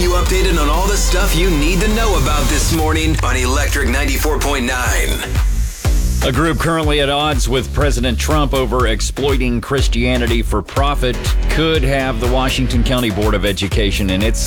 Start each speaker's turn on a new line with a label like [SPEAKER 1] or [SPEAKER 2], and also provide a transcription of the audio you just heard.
[SPEAKER 1] you updated on all the stuff you need to know about this morning on Electric 94.9.
[SPEAKER 2] A group currently at odds with President Trump over exploiting Christianity for profit could have the Washington County Board of Education in its